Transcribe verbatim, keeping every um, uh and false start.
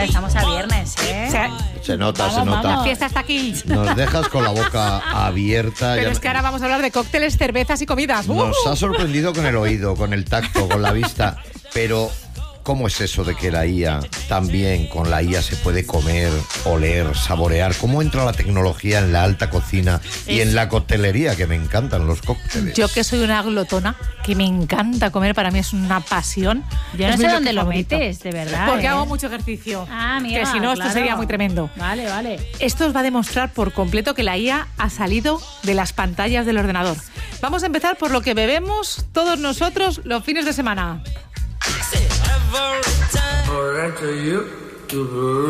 Estamos a viernes, ¿eh? Se, se nota, vamos, se nota. Vamos. La fiesta está aquí. Nos dejas con la boca abierta. Pero Ya es que ahora vamos a hablar de cócteles, cervezas y comidas. ¡Uh! Nos ha sorprendido con el oído, con el tacto, con la vista, pero ¿cómo es eso de que la I A también con la I A se puede comer, oler, saborear? ¿Cómo entra la tecnología en la alta cocina y Es- en la coctelería, que me encantan los cócteles? Yo que soy una glotona, que me encanta comer, para mí es una pasión. Yo no Es mi sé bloque dónde lo favorito. metes, de verdad. Porque ¿eh? hago mucho ejercicio. Ah, mira, que si no, claro. esto sería muy tremendo. Vale, vale. Esto os va a demostrar por completo que la I A ha salido de las pantallas del ordenador. Vamos a empezar por lo que bebemos todos nosotros los fines de semana. Borracho yo, tu